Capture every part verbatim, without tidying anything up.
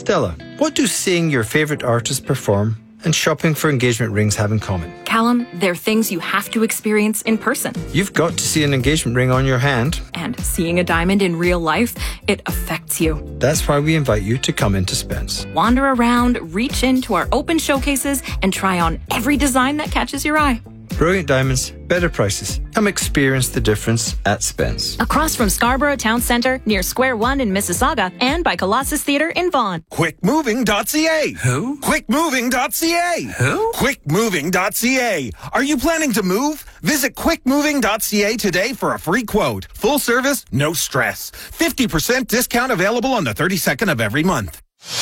Stella, what do seeing your favourite artist perform and shopping for engagement rings have in common? Callum, they're things you have to experience in person. You've got to see an engagement ring on your hand. And seeing a diamond in real life, it affects you. That's why we invite you to come into Spence. Wander around, reach into our open showcases, and try on every design that catches your eye. Brilliant diamonds, better prices. Come experience the difference at Spence. Across from Scarborough Town Centre, near Square One in Mississauga, and by Colossus Theatre in Vaughan. quick moving dot c a. Who? quick moving dot c a. Who? quick moving dot c a. Are you planning to move? Visit quick moving dot c a today for a free quote. Full service, no stress. fifty percent discount available on the thirty-second of every month.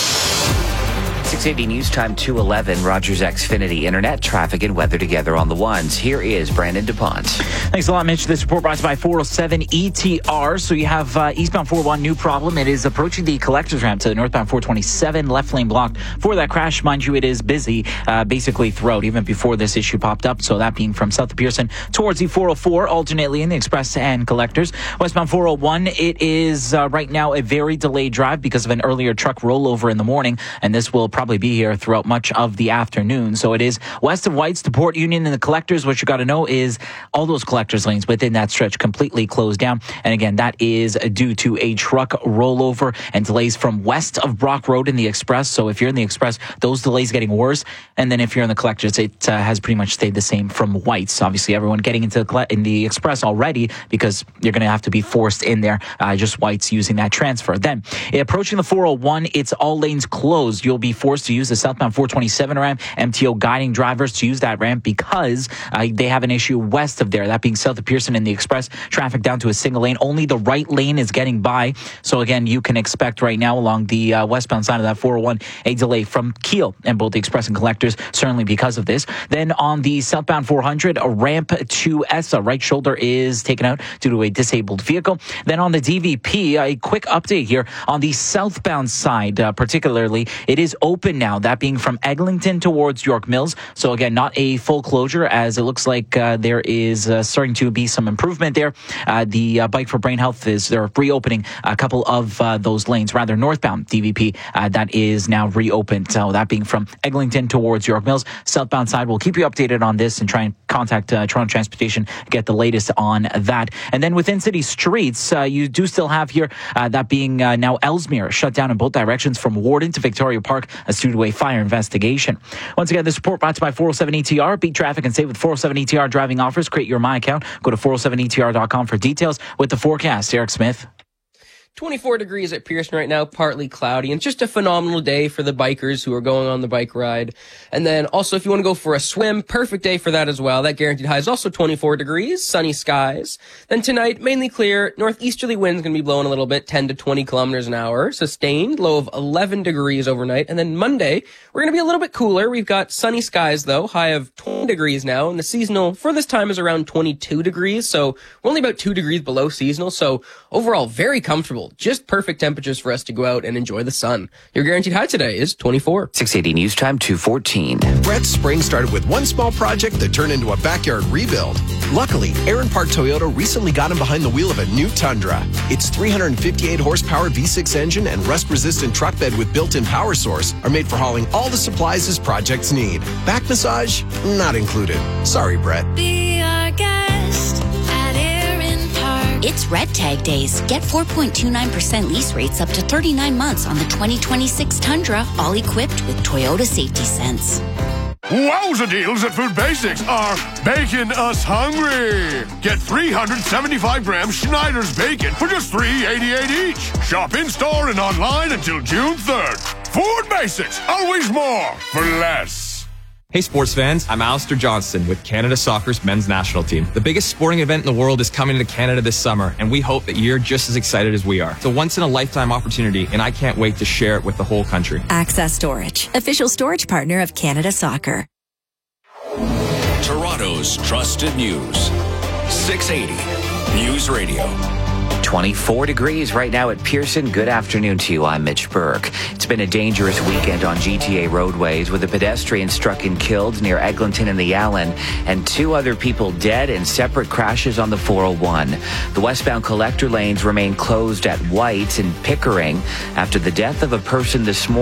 six eighty News Time two eleven, Rogers Xfinity Internet, traffic and weather together on the ones. Here is Brandon DuPont. Thanks a lot, Mitch. This report brought to you by four oh seven E T R. So you have uh, eastbound four oh one, new problem. It is approaching the collector's ramp to the northbound four twenty-seven, left lane blocked. For that crash, mind you, it is busy uh, basically throughout, even before this issue popped up. So that being from south of Pearson towards the four oh four, alternately in the express and collectors. Westbound four oh one, it is uh, right now a very delayed drive because of an earlier truck rollover in the morning, and this will probably be here throughout much of the afternoon. So it is west of Whites to Port Union and the collectors. What you got to know is all those collectors lanes within that stretch completely closed down. And again, that is due to a truck rollover and delays from west of Brock Road in the express. So if you're in the express, those delays getting worse. And then if you're in the collectors, it uh, has pretty much stayed the same from Whites. Obviously, everyone getting into the, in the express already because you're going to have to be forced in there. Uh, just Whites using that transfer. Then approaching the four oh one, it's all lanes closed. You'll be forced to use the southbound four twenty-seven ramp. M T O guiding drivers to use that ramp because uh, they have an issue west of there, that being south of Pearson in the express. Traffic down to a single lane. Only the right lane is getting by. So again, you can expect right now along the uh, westbound side of that four oh one a delay from Kiel and both the express and collectors, certainly because of this. Then on the southbound four hundred, a ramp to Essa, right shoulder is taken out due to a disabled vehicle. Then on the D V P, a quick update here on the southbound side, uh, particularly, it is open now. That being from Eglinton towards York Mills. So again, not a full closure, as it looks like uh, there is uh, starting to be some improvement there. Uh, the uh, Bike for Brain Health is they're reopening a couple of uh, those lanes, rather northbound D V P uh, that is now reopened. So that being from Eglinton towards York Mills. Southbound side, we'll keep you updated on this and try and contact uh, Toronto Transportation, get the latest on that. And then within city streets, uh, you do still have here uh, that being uh, now Ellesmere shut down in both directions from Warden to Victoria Park as due to a fire investigation. Once again, this report brought to you by four oh seven E T R. Beat traffic and save with four oh seven E T R driving offers. Create your My account. Go to four oh seven E T R dot com for details. With the forecast, Eric Smith. twenty-four degrees at Pearson right now, partly cloudy, and just a phenomenal day for the bikers who are going on the bike ride. And then also, if you want to go for a swim, perfect day for that as well. That guaranteed high is also twenty-four degrees, sunny skies. Then tonight, mainly clear, northeasterly winds going to be blowing a little bit, ten to twenty kilometers an hour, sustained, low of eleven degrees overnight. And then Monday, we're going to be a little bit cooler. We've got sunny skies, though, high of twenty degrees now, and the seasonal for this time is around twenty-two degrees, so we're only about two degrees below seasonal, so overall, very comfortable. Just perfect temperatures for us to go out and enjoy the sun. Your guaranteed high today is twenty-four. six eighty News Time two fourteen. Brett's spring started with one small project that turned into a backyard rebuild. Luckily, Aaron Park Toyota recently got him behind the wheel of a new Tundra. Its three hundred fifty-eight horsepower V six engine and rust-resistant truck bed with built-in power source are made for hauling all the supplies his projects need. Back massage? Not included. Sorry, Brett. Be our guest at Aaron Park. It's Red Tag Days. Get four point two nine percent lease rates up to thirty-nine months on the twenty twenty-six Tundra, all equipped with Toyota Safety Sense. Wowza deals at Food Basics are baking us hungry. Get three hundred seventy-five gram Schneider's bacon for just three eighty-eight each. Shop in-store and online until June third. Food Basics, always more for less. Hey sports fans, I'm Alistair Johnston with Canada Soccer's men's national team. The biggest sporting event in the world is coming to Canada this summer, and we hope that you're just as excited as we are. It's a once-in-a-lifetime opportunity, and I can't wait to share it with the whole country. Access Storage, official storage partner of Canada Soccer. Toronto's trusted news. six eighty News Radio. twenty-four degrees right now at Pearson. Good afternoon to you. I'm Mitch Burke. It's been a dangerous weekend on G T A roadways with a pedestrian struck and killed near Eglinton and the Allen and two other people dead in separate crashes on the four oh one. The westbound collector lanes remain closed at White and Pickering after the death of a person this morning.